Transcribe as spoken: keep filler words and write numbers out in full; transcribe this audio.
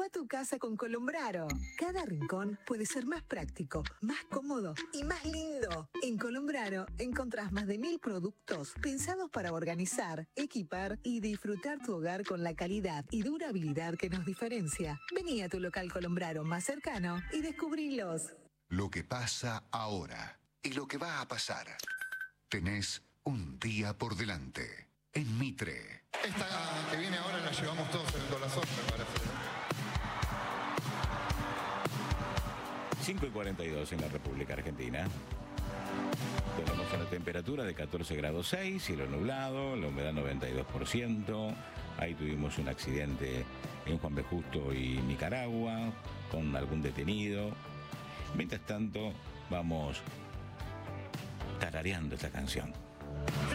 Innova tu casa con Colombraro. Cada rincón puede ser más práctico, más cómodo y más lindo. En Colombraro encontrás más de mil productos pensados para organizar, equipar y disfrutar tu hogar con la calidad y durabilidad que nos diferencia. Vení a tu local Colombraro más cercano y descubrilos. Lo que pasa ahora y lo que va a pasar. Tenés un día por delante. En Mitre. Esta que viene ahora la llevamos todos en el corazón, me parece. cinco y cuarenta y dos en la República Argentina. Tenemos una temperatura de catorce grados seis, cielo nublado, la humedad noventa y dos por ciento. Ahí tuvimos un accidente en Juan B. Justo y Nicaragua, con algún detenido. Mientras tanto, vamos tarareando esta canción.